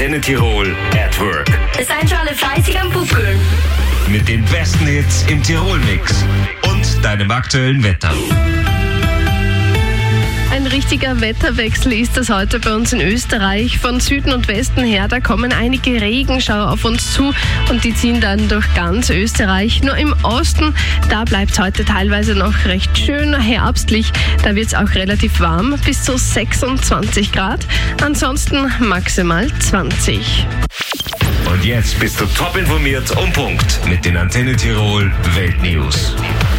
Antenne Tirol at Work. Seid schon alle fleißig am Pupkeln. Mit den besten Hits im Tirol-Mix und deinem aktuellen Wetter. Ein richtiger Wetterwechsel ist das heute bei uns in Österreich. Von Süden und Westen her, da kommen einige Regenschauer auf uns zu und die ziehen dann durch ganz Österreich. Nur im Osten, da bleibt es heute teilweise noch recht schön herbstlich. Da wird es auch relativ warm, bis zu 26 Grad. Ansonsten maximal 20. Und jetzt bist du top informiert und Punkt mit den Antenne Tirol Weltnews.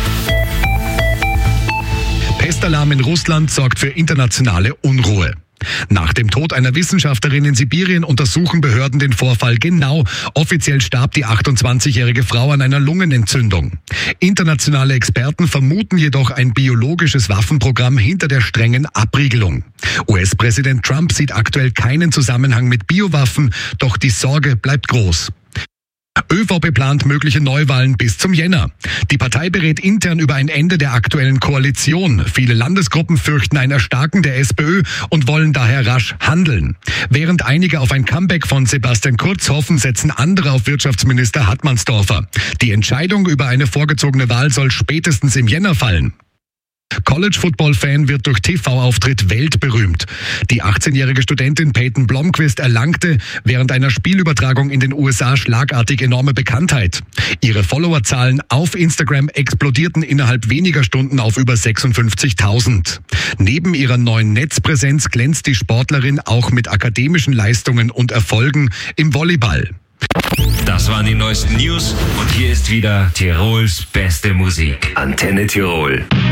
Pestalarm in Russland sorgt für internationale Unruhe. Nach dem Tod einer Wissenschaftlerin in Sibirien untersuchen Behörden den Vorfall genau. Offiziell starb die 28-jährige Frau an einer Lungenentzündung. Internationale Experten vermuten jedoch ein biologisches Waffenprogramm hinter der strengen Abriegelung. US-Präsident Trump sieht aktuell keinen Zusammenhang mit Biowaffen, doch die Sorge bleibt groß. ÖVP plant mögliche Neuwahlen bis zum Jänner. Die Partei berät intern über ein Ende der aktuellen Koalition. Viele Landesgruppen fürchten ein Erstarken der SPÖ und wollen daher rasch handeln. Während einige auf ein Comeback von Sebastian Kurz hoffen, setzen andere auf Wirtschaftsminister Hartmannsdorfer. Die Entscheidung über eine vorgezogene Wahl soll spätestens im Jänner fallen. College-Football-Fan wird durch TV-Auftritt weltberühmt. Die 18-jährige Studentin Peyton Blomqvist erlangte während einer Spielübertragung in den USA schlagartig enorme Bekanntheit. Ihre Followerzahlen auf Instagram explodierten innerhalb weniger Stunden auf über 56.000. Neben ihrer neuen Netzpräsenz glänzt die Sportlerin auch mit akademischen Leistungen und Erfolgen im Volleyball. Das waren die neuesten News und hier ist wieder Tirols beste Musik. Antenne Tirol.